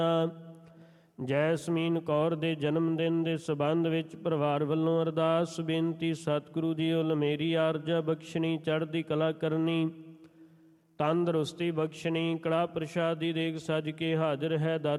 Jasmine Kaur ਦੇ ਜਨਮ ਦਿਨ ਦੇ ਸਬੰਧ ਵਿੱਚ ਪਰਿਵਾਰ ਵੱਲੋਂ ਅਰਦਾਸ ਬੇਨਤੀ। ਸਤਿਗੁਰੂ ਜੀਓ ਲਮੇਰੀ ਆਰਜਾ ਬਖਸ਼ਣੀ, ਚੜ੍ਹਦੀ ਕਲਾ ਕਰਨੀ, ਤੰਦਰੁਸਤੀ ਬਖਸ਼ਣੀ। ਕੜਾ ਪ੍ਰਸ਼ਾਦੀ ਦੇਗ ਸਜ ਕੇ ਹਾਜ਼ਰ ਹੈ ਦਰ